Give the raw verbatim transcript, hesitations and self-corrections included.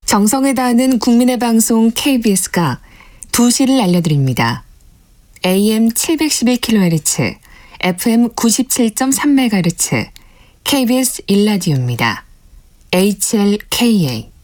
정성을 다하는 국민의 방송 케이비에스가 두 시를 알려드립니다. 에이엠 칠백십일 킬로헤르츠, 에프엠 구십칠 점 삼 메가헤르츠, 케이비에스 일 라디오입니다. 에이치엘케이에이